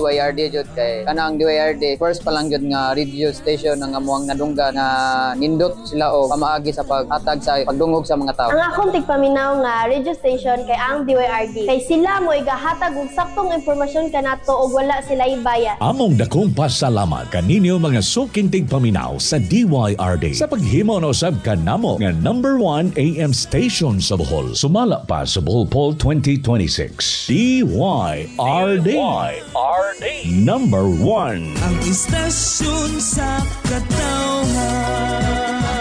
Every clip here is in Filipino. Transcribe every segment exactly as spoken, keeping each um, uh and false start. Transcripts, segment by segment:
Y R D jud kay kana ang D Y R D first pa lang jud nga radio station nga amuang nadungga nga nindot sila og pamaagi sa paghatag sa pagdungog sa mga tao. Ang akong tigpaminaw nga radio station kay ang D Y R D kay sila mo igahatag og saktong impormasyon kanato og wala sila ibayad. Among dakong pasalamat kaninyo mga suking tigpaminaw sa D Y R D sa paghimo na usab kanamo nga number one A M station sa Bohol. Sumala pa sa Bohol Poll twenty twenty-six. D Y R D. D Y R D. Number one. Ang istasyon sa katawhan.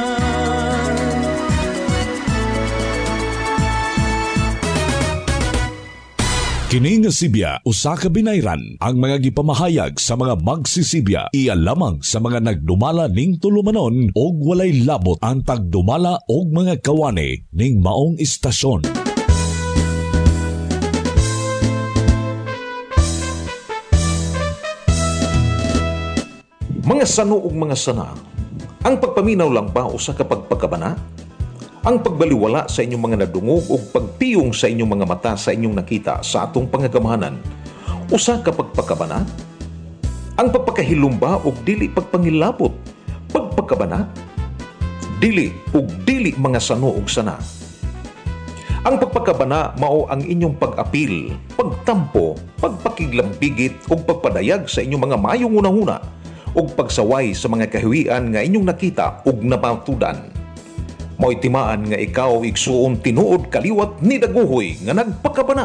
Kini nga Sibya, usa ka binayran ang mga gipamahayag sa mga magsisibya iya lamang sa mga nagdumala ning tulumanon og walay labot ang tagdumala og mga kawani ning maong istasyon. Mga sano ug mga sana, ang pagpaminaw lang ba usa ka pagpakabana? Ang pagbaliwala sa inyong mga nadungog o pagpiyong sa inyong mga mata sa inyong nakita sa atong pangagamahanan, usa ka pagpakabana? Ang pagpakahilumba o dili pagpangilabot, pagpakabana? Dili o dili mga sano ug sana. Ang pagpakabana mao ang inyong pag-apil, pagtampo, pagpakiglambigit o pagpadayag sa inyong mga mayong una-una o pagsaway sa mga kahiwian nga inyong nakita ug napatudan. Mo'y timaan nga ikaw igsuon tinuod kaliwat ni daguhoy nga nagpakabana.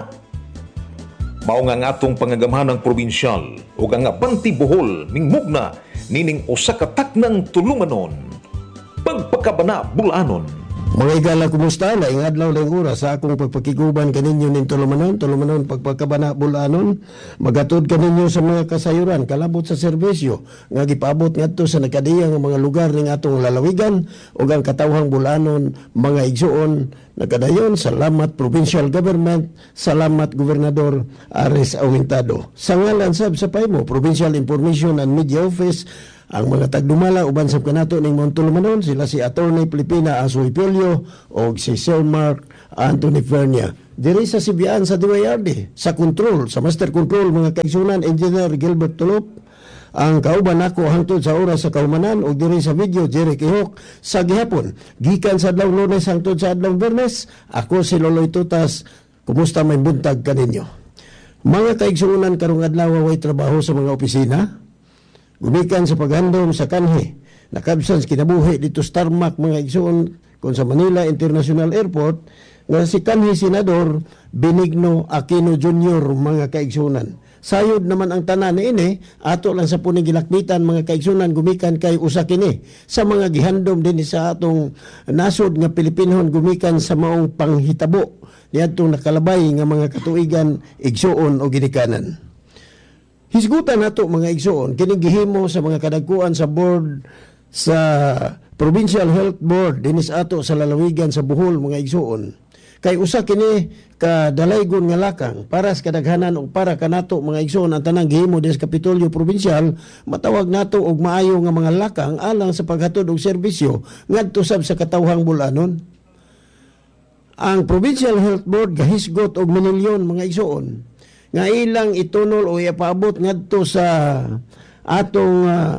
Mao nga nga atong pangagamahanang probinsyal ug ang Abanti Bohol mingmugna nining usa ka taknang tulumanon. Pagpakabana Bulanon. Mga igala, kumusta? Laing adlaw laing oras sa akong pagpakiguban kaninyo ning tulumanon, tulumanon pagpakabana Bulanon. Magatod kaninyo sa mga kasayuran, kalabot sa serbisyo nga gipaabot ngadto sa nakadiyang nga mga lugar ning atong lalawigan ug ang katawhang Bulanon, mga igsuon nakadayon. Salamat Provincial Government, salamat Gobernador Ares Aumentado. Sa ngalan sab sa paymo Provincial Information and Media Office, ang mga tagdumala uban sa kanato ning Mount Tulumanon, sila si Attorney Pilipina Asoy Pilio o si Sir Mark Anthony Fernia. Diri sa Sibyaan sa D Y R D, sa control, sa master control mga kaigsunan, Engineer Gilbert Tulop. Ang kauban ako hangtod sa oras sa kaumanan o diri sa video, Jerry Kihok sa gihapon. Gikan sa adlaw Lunes hangtod sa adlaw Biyernes, ako si Loloy Tutas. Kumusta may buntag kaninyo? Mga kaigsunan karong adlaw way trabaho sa mga opisina. Gumikan sa paghandom sa kanhi, nakabsan sa kinabuhi dito sa tarmac mga igsoon kung sa Manila International Airport, nga si kanhi Senador Benigno Aquino Junior mga kaigsunan. Sayod naman ang tanan ni ini, ato lang sa puning gilakbitan mga kaigsunan, gumikan kay usa kini sa mga gihandom din sa atong nasod nga Pilipinhon, gumikan sa maong panghitabo niadtong nakalabay nga mga katuigan igsuon o ginikanan. Hisgutan nato mga igsoon kining gihimo sa mga kadagkuan sa board sa Provincial Health Board dinis ato sa lalawigan sa Bohol mga igsoon. Kay usa kini ka dalaygon nga lakang para sa kadaghanan ug para kanato mga igsoon ang tanang gihimo dinhi sa Kapitolyo Provincial, matawag nato og maayo nga mga lakang alang sa paghatod og serbisyo ngadto sab sa katawhang Bulanon. Ang Provincial Health Board gahisgot og minilyon mga igsoon nga ilang itunol o ipaabot ngadto sa atong uh,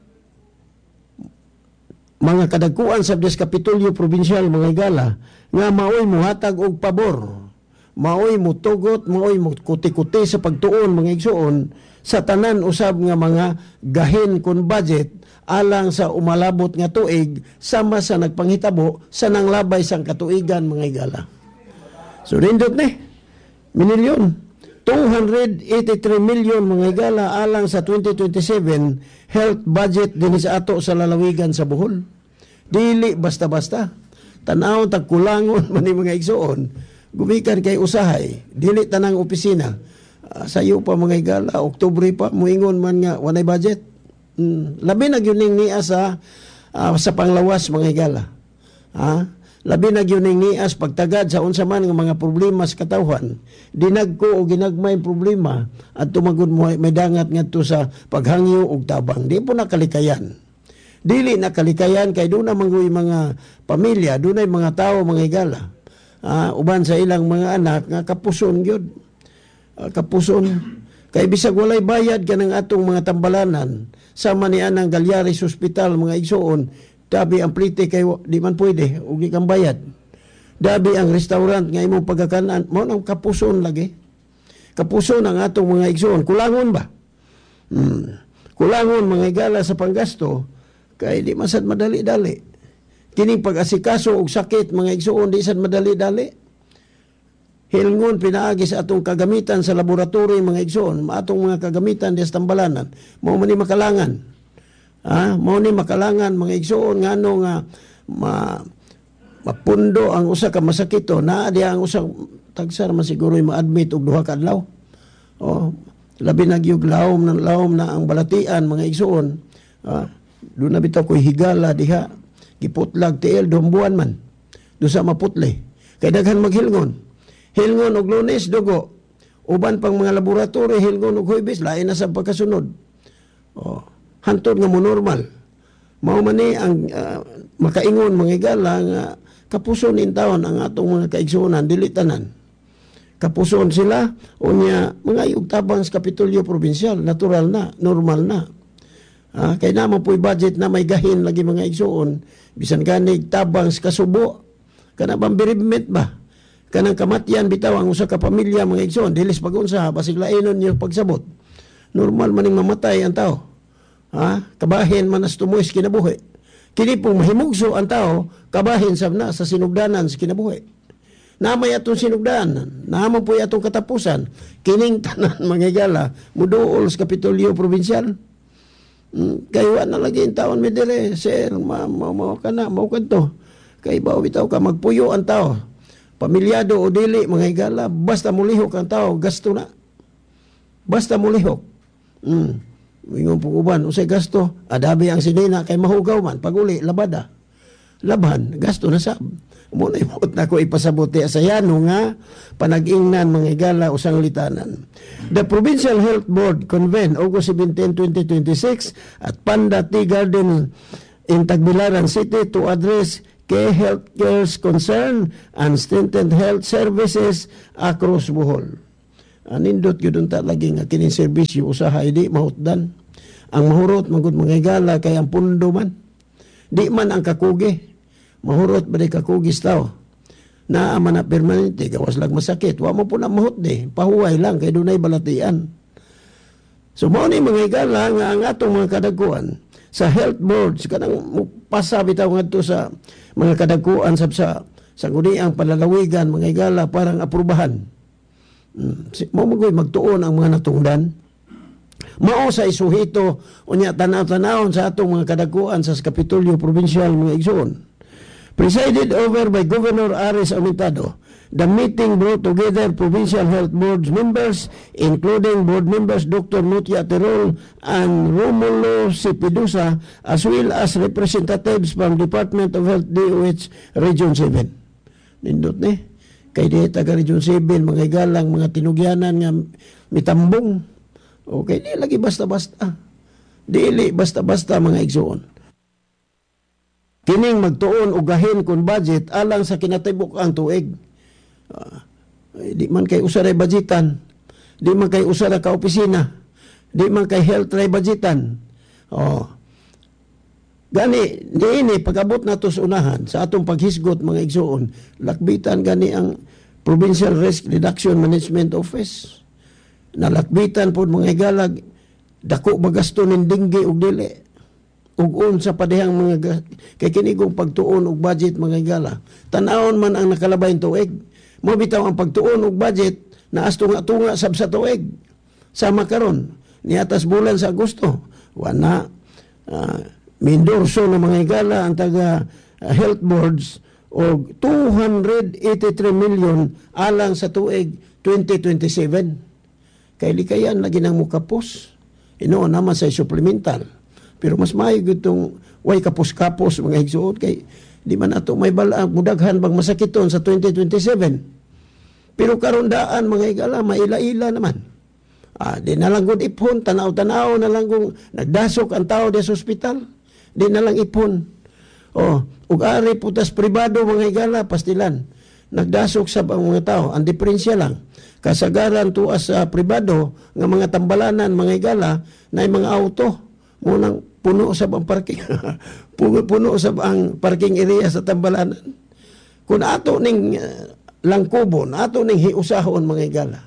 mga kadagkuan sa des Kapitolyo Provincial mga igala nga maoy muhatag og pabor, maoy mutugot, maoy mukuti-kuti sa pagtuon mga igsuon sa tanan usab nga mga gahin kon budget alang sa umalabot nga tuig sama sa nagpanghitabo sa nanglabay sang katuigan mga igala. So nindot ni minilyon two hundred eighty-three million mga igala alang sa twenty twenty-seven health budget din sa ato sa lalawigan sa Bohol. Dili basta-basta. Tanaw tagkulangon man ni mga igsoon. Gumikan kay usahay. Dili tanang opisina. Uh, sayo pa mga igala, Oktubre pa, muingon man nga wanay budget. Hmm. Labi na gyud ning niya sa, uh, sa panglawas mga igala. Ha? Labi na gyud ning nias pagtagad sa unsa man nga mga problema sa katawhan. Dinagko o ginagmay problema at tumagod mo may dangat ngadto sa paghangyo og tabang. Di po nakalikayan. Dili nakalikayan kay do na manguy mga pamilya, do na mga tao mga igala. Uh, uban sa ilang mga anak nga kapuson gyud. Uh, kapuson Kay bisag walay bayad ka ng atong mga tambalanan, sama ni anang Galyares Hospital, mga igsoon, dabi ang plite kay di man pwede, ug di kang bayad. Dabi ang restaurant nga imong pagkakanan, mo nang kapuson lagi. Kapuson ang atong mga igsoon. Kulangon ba? Hmm. Kulangon mga igala sa panggasto, kay di masad madali-dali. Kining pag-asikaso og sakit mga igsoon, di sad madali-dali. Hilngon pinaagi sa atong kagamitan sa laboratory mga igsoon, atong mga kagamitan des tambalanan, mao man ni makalangan. Ha, mao ni makalangan mga igsoon ngano nga ma mapundo ang usa ka masakito, naa diha ang usa tagsar man siguro ma-admit og duha ka adlaw. Oh, labi na gyud lawom na lawom na ang balatian mga igsoon. Ah, do na bitaw koy higala diha, giputlag tiil duhang buwan man. Do sa maputli. Kay daghan maghilngon. Hilngon og Lunes dugo. Uban pang mga laboratory hilngon og Huwebes lain na sa pagkasunod. Oh, hantod nga mo normal. Mao man ni ang uh, makaingon mga igala nga kapuson in taon ang atong mga kaigsuonan dili tanan. Kapuson sila unya mga ugtabang sa Kapitolyo Provincial, natural na, normal na. Ah, kay namo po'y budget na may gahin lagi mga igsuon, bisan ganig tabang sa kasubo. Kana bang biribmet ba? Kanang kamatyan bitaw ang usa ka pamilya mga igsoon, dilis pag-unsa basig lainon niyo pagsabot. Normal maning mamatay ang tao. Ha? Kabahin man as tumuis kinabuhi. Kini pong mahimugso ang tao, kabahin sab na sa sinugdanan sa kinabuhi. Namay atong sinugdanan, naman po atong katapusan. Kining tanan mga igala, muduol sa Kapitolyo Provincial. Hmm, kayo na lagi ang taon mi dire, sir, ma mao ka na, mao kadto. Kay bawo bitaw ka magpuyo ang tao. Pamilyado o dili mga igala, basta mulihok ang tao, gasto na. Basta mulihok. Hmm. Ingon po uban, usay gasto, adabi ang sinina kay mahugaw man, pag-uli, labada. Laban, gasto na sab. Muna imot na ko ipasabuti sa yano nga panag-ingnan mga igala usang litanan. The Provincial Health Board convened August seventeenth, twenty twenty-six at Panda Tea Garden in Tagbilaran City to address kay health care's concern and strengthened health services across Bohol. Anindot yun ta lagi nga kining serbisyo usahay di mahutdan. Ang mahurot magud mga igala kay ang pundo man. Di man ang kakugi. Mahurot ba di kakugis tao. Na man na permanente gawas lang masakit. Wa mo po na mahut di. Pahuway lang kay dunay balatian. So mao ni mga igala nga ang atong mga kadaguan sa health boards kanang pasabi taw ngadto sa mga kadaguan sab sa sa guniang palalawigan mga igala parang aprubahan. Hmm. Mao magoy magtuon ang mga natungdan. Mao sa isuhito unya tanaw-tanawon sa atong mga kadaguan sa Kapitolyo Provincial mga igsoon. Presided over by Governor Aris Amitado, the meeting brought together Provincial Health Board members, including board members Doctor Nutia Terol and Romulo Sipidusa, as well as representatives from Department of Health D O H Region seven. Nindot ni, kay di taga Region seven, mga igalang, mga tinugyanan nga mitambong. Okay, di lagi basta-basta. Dili basta-basta mga igsoon. Kining magtuon og gahin kun budget alang sa kinatibuk ang tuig. Uh, di man kay usa ray budgetan, di man kay usa ra ka opisina, di man kay health ray budgetan. Oh. Gani niini pag-abot nato sa unahan sa atong paghisgot mga igsoon, lakbitan gani ang Provincial Risk Reduction Management Office. Nalakbitan pod mga igalag dako magasto nin dinggi og dili. Ug unsa pa dihang mga kay kini kong pagtuon og budget mga igala. Tan-awon man ang nakalabay tuig. Mo bitaw ang pagtuon og budget na astunga-tunga sab sa tuig. Sama karon ni atas bulan sa Agosto. Wana uh, mindorso ng mga igala ang taga uh, health boards og two hundred eighty-three million alang sa tuig twenty twenty-seven. Kay likayan lagi nang mukapos. Ino naman sa supplemental. Pero mas maayog itong way kapos-kapos mga igsuot kay di man ato may bala mudaghan bang masakiton sa twenty twenty-seven. Pero karon daan mga igala maila-ila naman. Ah, di na lang gud ipon, tanaw-tanaw na lang kung nagdasok ang tao di sa ospital. Di na lang ipon. Oh, ug ari putas pribado mga igala pastilan. nagdasok sa mga tao. Ang diferensya lang, kasagaran tuas sa pribado nga mga tambalanan, mga igala, na mga auto, munang puno sa ang parking. puno, puno sa ang parking area sa tambalanan. Kung ato ning uh, langkubon, ato ning hiusahon mga igala,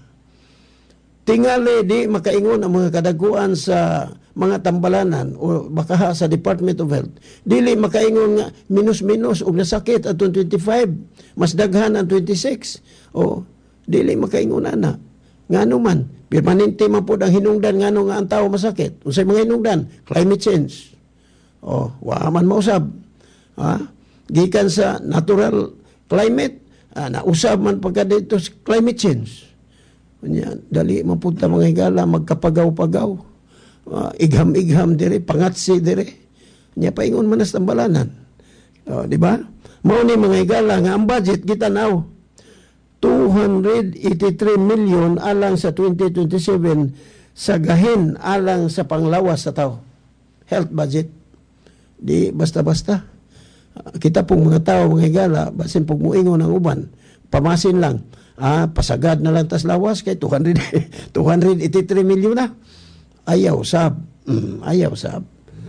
tingali di makaingon ang mga kadaguan sa mga tambalanan o baka sa Department of Health. Dili makaingon nga minus-minus og nasakit atong twenty-five, mas daghan ang twenty-six. O dili makaingon ana. Ngano man, permanente man pod ang hinungdan ngano nga ang tawo masakit. Unsay mga hinungdan? Climate change. O wa man mausab. Ha? Gikan sa natural climate, ah, nausab man pagka dito sa climate change. Nya dali mapunta mga higala magkapagaw-pagaw. Uh, igham-igham dire, pangatsi dire. Nya paingon man sa tambalanan. Uh, di ba? Mao ni mga higala nga ang budget kita now two hundred eighty-three million alang sa twenty twenty-seven sa gahin alang sa panglawas sa tao. Health budget. Di basta-basta. Uh, kita pong mga tao, mga higala, basin pong muingon ang uban, pamasin lang. Ah, pasagad na lang tas lawas kay two hundred, two hundred eighty-three million na. Ayaw sab. Mm, ayaw sab.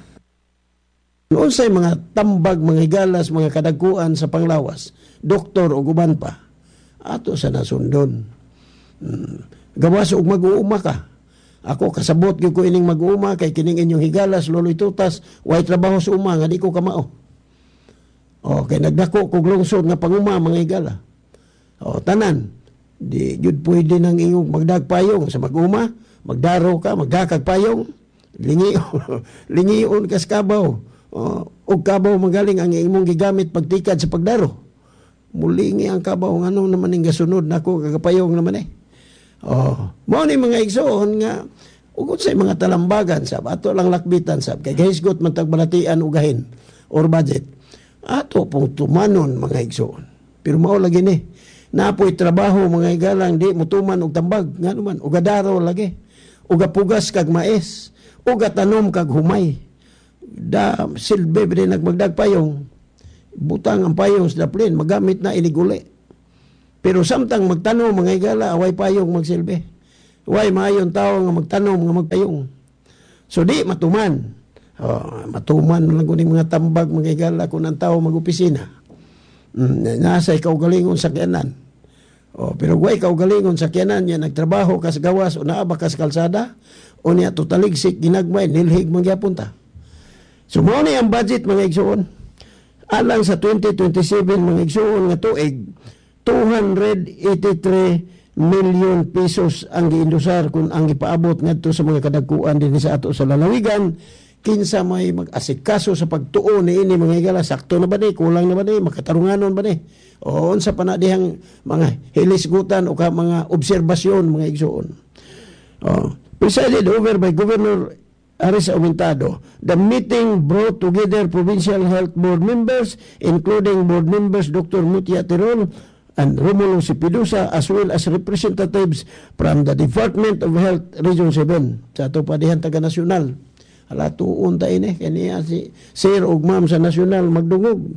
Noon say mga tambag, mga higalas, mga kadagkuan sa panglawas, doktor o guban pa, ato sa nasundon. Mm, gawas og mag-uuma ka. Ako kasabot gyud ko ining mag-uuma kay kining inyong higalas, loloy tutas, way trabaho sa uma nga di ko kamao. O kay nagdako kog lungsod nga panguma mga higala. O tanan, di jud pwede nang iyong magdagpayong sa mag-uma, magdaro ka, magdakag payong, lingi lingion kas kabaw. O og kabaw magaling ang imong gigamit pagtikad sa pagdaro. Mulingi ang kabaw ngano naman ning gasunod nako kagapayong naman eh. Oh, mao ni mga igsoon nga ug sa mga talambagan sab ato lang lakbitan sab kay gahisgot man tagbalatian og gahin or budget. Ato pong tumanon mga igsoon. Pero mao lagi ni napoy trabaho mga igalang di mutuman og tambag ngano man og adaro lagi. Og pugas kag mais, og tanom kag humay. Da silbi din nagmagdagpayong butang ang payong sa daplin magamit na iniguli. Pero samtang magtanom mga igala away payong magsilbi. Way maayon tawo nga magtanom nga magpayong. So di matuman. Oh, matuman lang kuning mga tambag mga igala kun ang tawo magopisina. Mm, nasa ikaw galingon sa kyanan. Oh, pero way ikaw galingon sa kyanan niya nagtrabaho kas gawas o naa ba kas kalsada o niya tutaligsik ginagmay nilhig mangyapon ta. So mao ni ang budget mga igsoon. Alang sa twenty twenty-seven mga igsoon nga tuig two hundred eighty-three million pesos ang giindusar kung ang ipaabot ngadto sa mga kadagkuan dinhi sa ato sa lalawigan. Kinsa may mag-asikaso sa pagtuo ni ini mga higala, sakto na ba ni, kulang na ba ni, makatarunganon ba ni, o unsa pa na dihang mga hilisgutan o ka mga obserbasyon mga igsoon. Oh, presided over by Governor Aris Aumentado, the meeting brought together provincial health board members including board members Doctor Mutia Tirol and Romulo Sipidusa as well as representatives from the Department of Health Region seven sa ato pa dihang taga-nasyonal. Ala tuon ta ini kaniya si Sir ug Ma'am sa nasyonal magdungog.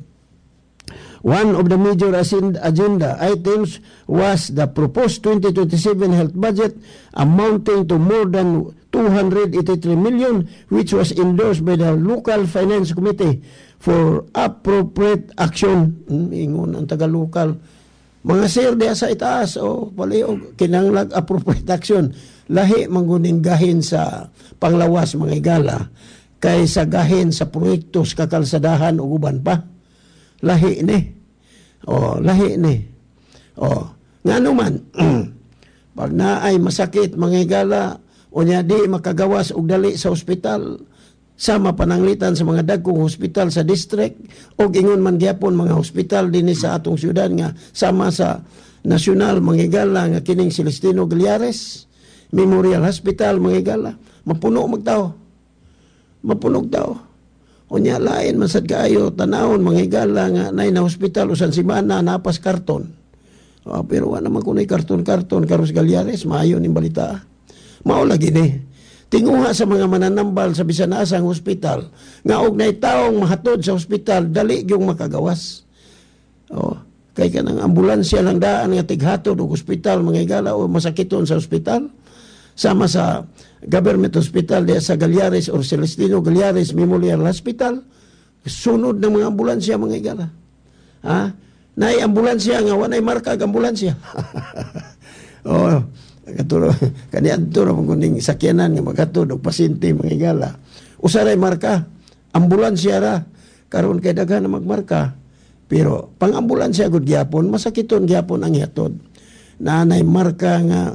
One of the major agenda items was the proposed twenty twenty-seven health budget amounting to more than two hundred eighty-three million which was endorsed by the local finance committee for appropriate action. Hmm, ingon ang taga-local. Mga sir diya sa itaas o paliog kinanglag appropriate action. Lahi manggunin gahin sa panglawas mga igala kaysa gahin sa proyekto sa kakalsadahan o uban pa. Lahi ni. O, lahi ni. O, ngano man, pag naay masakit mga igala o niya di makagawas og dali sa ospital, sama pananglitan sa mga dagkong hospital sa district o ingon man gyapon mga hospital dinhi sa atong syudad nga sama sa nasyonal mga igala nga kining Celestino Galiares Memorial Hospital mga igala mapuno magtao mapunog tao unya lain man sad kaayo tanawon mga igala nga nay na hospital usan simana napas karton. Oh, pero wala naman kunay karton-karton karos Galiares maayo ning balita mao lagi ni tinguha sa mga mananambal sa bisan asang hospital nga og nay taong mahatod sa hospital dali gyung makagawas. Oh, Kay kanang ambulansya lang daan nga tighatod og ospital mga igala o masakiton sa ospital. Sama sa government hospital diya sa Galyares or Celestino Galyares Memorial Hospital. Sunod ng mga ambulansya mga igala. Ha? Nay ambulansya nga wanay marka ang ambulansya. Oh, katuro kaniadto ra mo kuning sakyanan nga magatod og pasyente mga igala. Usaray marka, ambulansya ra karon kay daghan na magmarka. Pero pang ambulansya gud gyapon masakiton gyapon ang ihatod. Nanay marka nga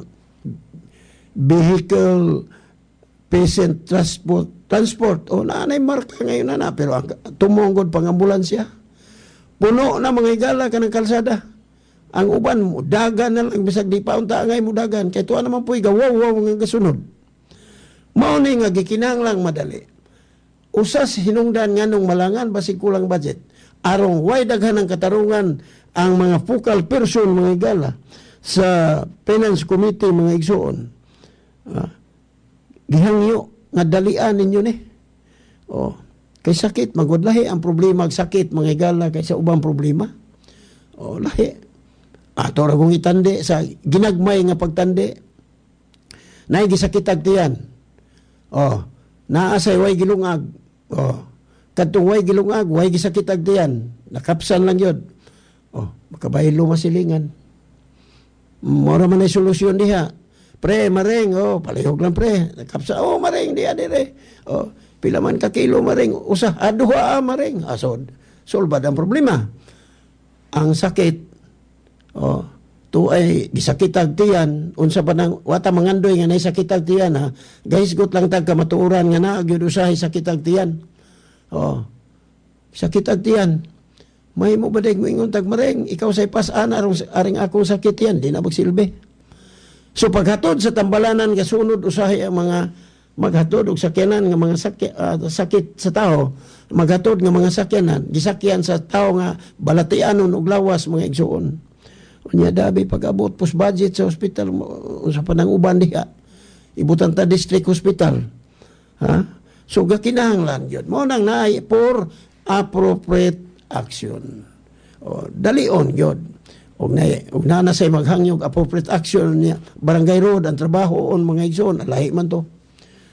vehicle patient transport transport o nanay marka ngayon na, na pero ang tumonggod pang ambulansya puno na mga igala kanang kalsada. Ang uban mo dagan na lang bisag di pa unta ngay mo dagan kay tuwa naman puy gawaw wow nga gasunod. Mao ni nga gikinahanglang madali. Usas hinungdan nganong malangan basig kulang budget. Arong way daghan ng katarungan ang mga focal person mga igala sa Finance Committee mga igsoon. Ah, gihangyo nga dalian ninyo ni. Oh, kay sakit magudlahi ang problema ag sakit mga igala kaysa ubang problema. Oh, lahi. Ato ra kong itande sa ginagmay nga pagtande. Nay gisakitag tiyan. Oh, naa say way gilungag. Oh, kadtong way gilungag, way gisakitag tiyan. Nakapsan lang yun. Oh, makabaylo masilingan. Mora man ay solusyon diha. Pre, maring, oh, palihog lang pre. Nakapsa, oh, maring, diha dire. Oh, pila man ka kilo maring. Usa, aduha ah, maring. Asod, solbad ang problema. Ang sakit, oh, tu ay gisakitag tiyan. Unsa pa nang, wata mangandoy nga na sakitag tiyan, ha. Guys, gut lang tag kamatuuran nga na, gyud usahay sakitag tiyan. Oh, sakitag tiyan. May mo ba mo ingon tag maring, ikaw say pas-an arong aring akong sakit yan, di na magsilbi. So paghatod sa tambalanan kasunod usahay ang mga maghatod og sakyanan nga mga sakit, uh, sakit sa tao, maghatod nga mga sakyanan, gisakyan sa tao nga balatianon og lawas mga igsuon. Unya dabi pag-abot pus budget sa ospital usa pa nang uban diha. Ibutan ta district hospital. Ha? So gakinahanglan gyud. Mao nang naay for appropriate action. O, dalion yun. Og na, og na na say maghangyog appropriate action niya barangay road ang trabaho on mga igsoon lahi man to.